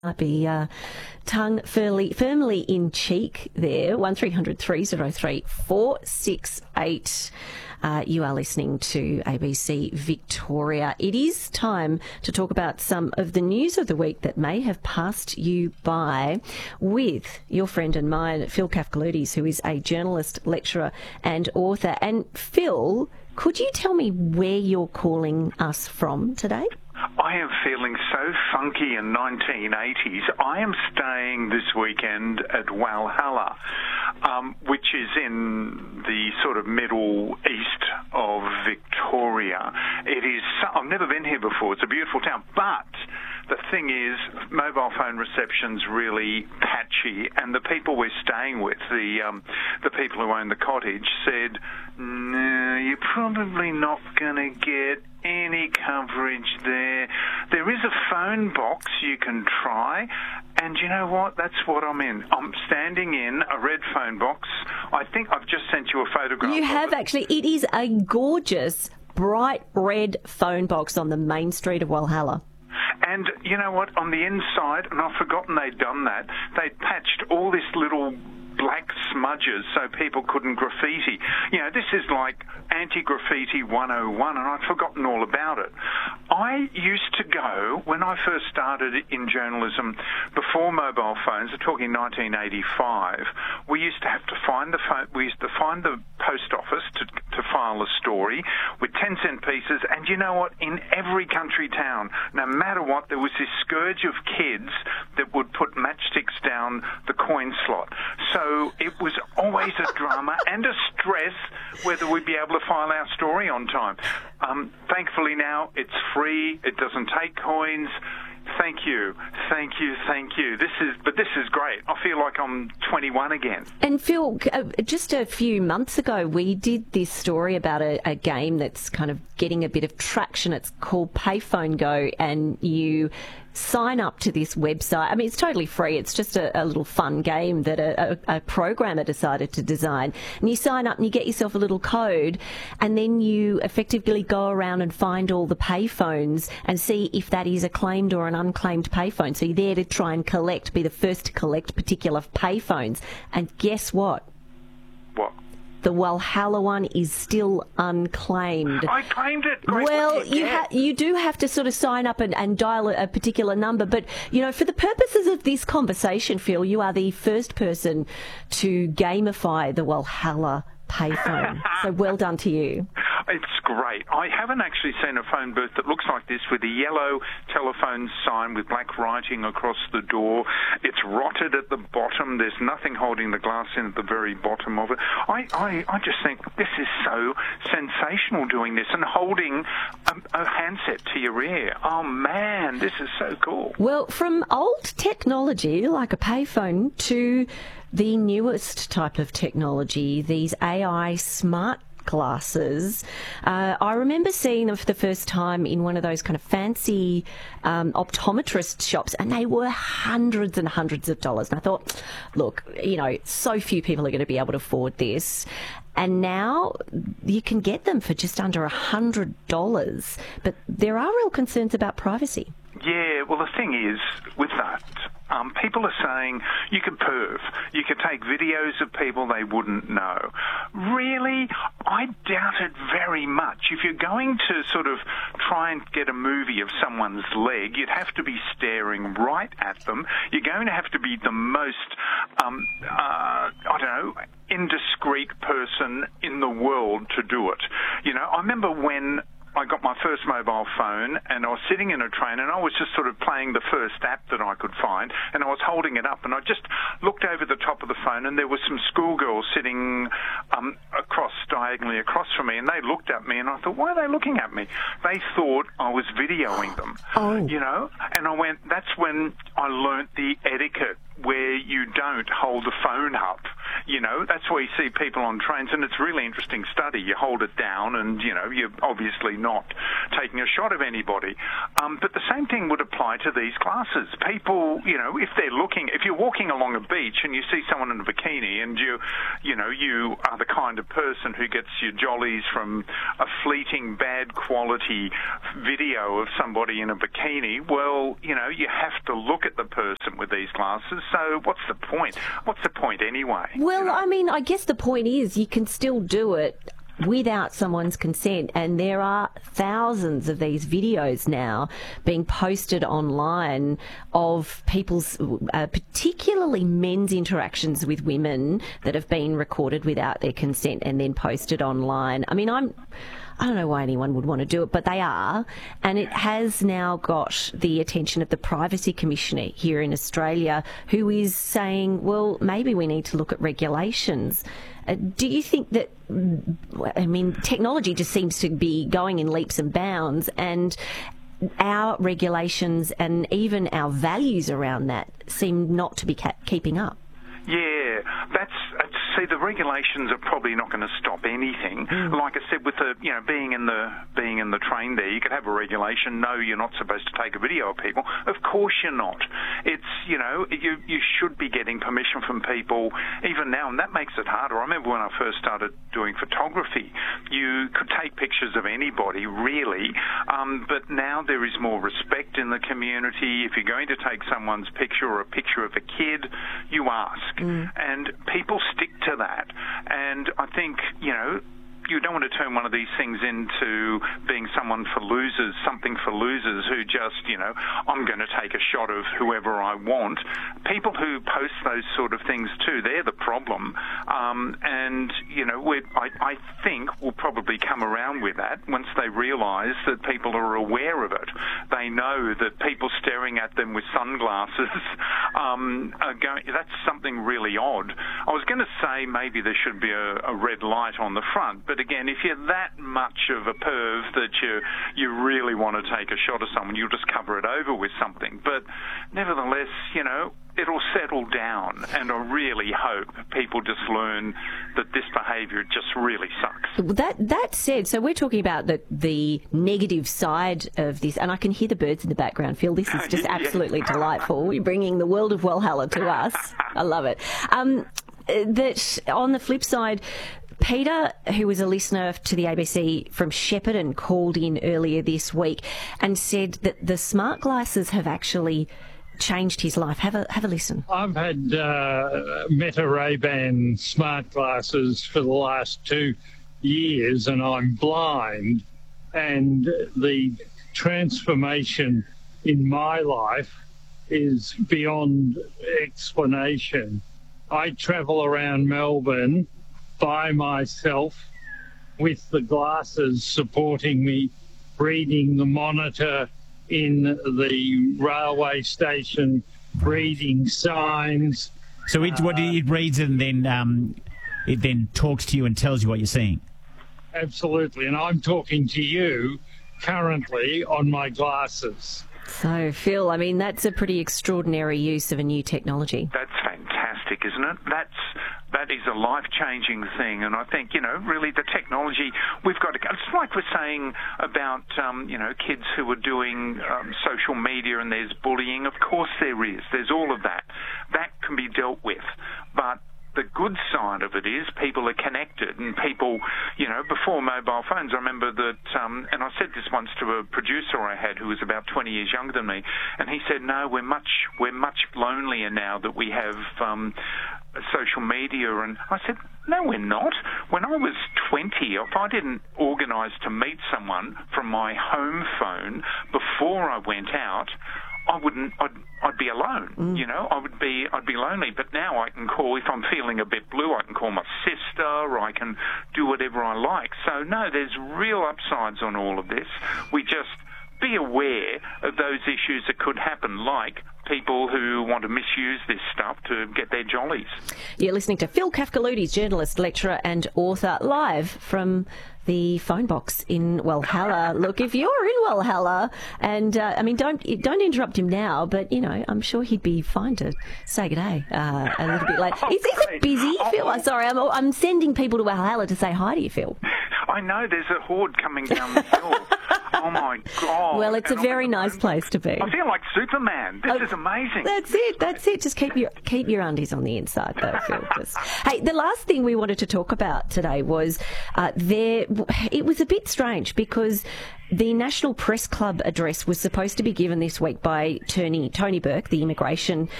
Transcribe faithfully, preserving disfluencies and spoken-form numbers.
Might be uh, tongue firmly, firmly in cheek there. one three hundred three oh three four six eight. Uh, you are listening to A B C Victoria. It is time to talk about some of the news of the week that may have passed you by with your friend and mine, Phil Kafkaloutis, who is a journalist, lecturer and author. And Phil, could you tell me where you're calling us from today? I am feeling so funky in nineteen eighties. I am staying this weekend at Walhalla, um, which is in the sort of middle east of Victoria. It is. I've never been here before. It's a beautiful town, but the thing is, mobile phone reception's really patchy, and the people we're staying with, the um, the people who own the cottage, said, "No, you're probably not going to get any coverage there. There is a phone box you can try," and you know what? That's what I'm in. I'm standing in a red phone box. I think I've just sent you a photograph. You have, actually. It is a gorgeous, bright red phone box on the main street of Walhalla. And you know what? On the inside, and I've forgotten they'd done that, they'd patched all this little black smudges so people couldn't graffiti. You know, this is like anti-graffiti one oh one, and I'd forgotten all about it. I used to go, when I first started in journalism, before mobile phones, we're talking nineteen eighty-five, we used to have to find the phone, we used to find the post office to, to file a story with ten cent pieces, and you know what? In every country town, no matter what, there was this scourge of kids that would put matchsticks down the coin slot. So it was always a drama and a stress whether we'd be able to file our story on time. Um, thankfully now it's free, it doesn't take coins. Thank you, thank you, thank you. This is, but this is great. I feel like I'm twenty-one again. And Phil, uh, just a few months ago, we did this story about a, a game that's kind of getting a bit of traction. It's called Payphone Go, and you sign up to this website. I mean, it's totally free. It's just a, a little fun game that a, a, a programmer decided to design. And you sign up and you get yourself a little code, and then you effectively go around and find all the payphones and see if that is a claimed or an unclaimed payphone. So you're there to try and collect, be the first to collect particular payphones. And guess what? What? The Walhalla one is still unclaimed. I claimed it. Great. Well, you ha- you do have to sort of sign up and, and dial a, a particular number. But, you know, for the purposes of this conversation, Phil, you are the first person to gamify the Walhalla payphone. So well done to you. It's great. I haven't actually seen a phone booth that looks like this, with a yellow telephone sign with black writing across the door. It's rotted at the bottom. There's nothing holding the glass in at the very bottom of it. I, I, I just think this is so sensational, doing this and holding a, a handset to your ear. Oh, man, this is so cool. Well, from old technology like a payphone to the newest type of technology, these A I smart glasses. Uh, I remember seeing them for the first time in one of those kind of fancy um, optometrist shops, and they were hundreds and hundreds of dollars. And I thought, look, you know, so few people are going to be able to afford this. And now you can get them for just under one hundred dollars. But there are real concerns about privacy. Yeah, well, the thing is, with that, um, people are saying you could perv. You could take videos of people they wouldn't know. Really? I doubt it very much. If you're going to sort of try and get a movie of someone's leg, you'd have to be staring right at them. You're going to have to be the most, um, uh, I don't know, indiscreet person in the world to do it. You know, I remember when I got my first mobile phone, and I was sitting in a train, and I was just sort of playing the first app that I could find, and I was holding it up, and I just looked over the top of the phone, and there was some schoolgirls sitting um, across, diagonally across from me, and they looked at me, and I thought, why are they looking at me? They thought I was videoing them, oh. you know? And I went, that's when I learnt the etiquette where you don't hold the phone up. you know, that's where you see people on trains, and it's a really interesting study. You hold it down and, you know, you're obviously not taking a shot of anybody. Um, but the same thing would apply to these glasses. People, you know, if they're looking, if you're walking along a beach and you see someone in a bikini and you, you know, you are the kind of person who gets your jollies from a fleeting bad quality video of somebody in a bikini, well, you know, you have to look at the person with these glasses. So what's the point? What's the point anyway? Well, you know? I mean, I guess the point is you can still do it without someone's consent, and there are thousands of these videos now being posted online of people's, uh, particularly men's interactions with women that have been recorded without their consent and then posted online. I mean, I'm... I don't know why anyone would want to do it, but they are. And it has now got the attention of the Privacy Commissioner here in Australia, who is saying, well, maybe we need to look at regulations. Uh, do you think that, I mean, technology just seems to be going in leaps and bounds, and our regulations and even our values around that seem not to be ca- keeping up? Yeah, that's, see, the regulations are probably not going to stop anything. Mm. Like I said, with the, you know, being in the being in the train there, you could have a regulation, no, you're not supposed to take a video of people. Of course you're not. It's, you know, you you should be getting permission from people even now, and that makes it harder. I remember when I first started doing photography, you could take pictures of anybody, really, um, but now there is more respect in the community. If you're going to take someone's picture or a picture of a kid, you ask. Mm. And people stick to that. And I think, you know, you don't want to turn one of these things into being someone for losers, something for losers who just, you know, I'm going to take a shot of whoever I want. People who post those sort of things too, they're the problem. Um, and, you know, we're, I, I think we'll probably come around with that once they realise that people are aware of it. They know that people staring at them with sunglasses um, are going, that's something really odd. I was going to say maybe there should be a, a red light on the front, but again, if you're that much of a perv that you you really want to take a shot of someone, you'll just cover it over with something. But nevertheless, you know, it'll settle down, and I really hope people just learn that this behaviour just really sucks. That that said, so we're talking about the the negative side of this, and I can hear the birds in the background. Phil, this is just absolutely delightful. You're bringing the world of Walhalla to us. I love it. Um, that on the flip side, Peter, who was a listener to the A B C from Shepparton, called in earlier this week and said that the smart glasses have actually changed his life. Have a have a listen. I've had uh, Meta Ray-Ban smart glasses for the last two years, and I'm blind. And the transformation in my life is beyond explanation. I travel around Melbourne by myself with the glasses supporting me, reading the monitor in the railway station, reading signs. So it, what, it reads and then um, it then talks to you and tells you what you're seeing? Absolutely, and I'm talking to you currently on my glasses. So, Phil, I mean, that's a pretty extraordinary use of a new technology. That's fantastic, isn't it? That's that is a life-changing thing, and I think, you know, really the technology, we've got to go. It's like we're saying about, um, you know, kids who are doing um, social media and there's bullying. Of course there is. There's all of that. That can be dealt with. But the good side of it is people are connected, and people, you know, before mobile phones, I remember that, um, and I said this once to a producer I had who was about twenty years younger than me, and he said, no, we're much, we're much lonelier now that we have um, social media. And I said, no, we're not. When I was twenty, if I didn't organise to meet someone from my home phone before I went out, I wouldn't. I'd, I'd be alone. Mm. You know, I would be. I'd be lonely. But now I can call if I'm feeling a bit blue. I can call my sister, or I can do whatever I like. So no, there's real upsides on all of this. We just be aware of those issues that could happen, like people who want to misuse this stuff to get their jollies. You're listening to Phil Kafkaloutis, journalist, lecturer and author, live from the phone box in Walhalla. Look, if you're in Walhalla, and uh, I mean, don't don't interrupt him now, but you know, I'm sure he'd be fine to say good day uh, a little bit later. Oh, is, is it busy, oh, Phil? I'm sorry, I'm, I'm sending people to Walhalla to say hi to you, Phil. I know there's a horde coming down the hill. Oh my God! Well, it's and a I'm very nice moment, place to be. I feel like Superman. This Oh, is amazing. That's it. That's it. Just keep your keep your undies on the inside, though, Phil. Just. Hey, the last thing we wanted to talk about today was uh, there. It was a bit strange because the National Press Club address was supposed to be given this week by Tony, Tony Burke, the Immigration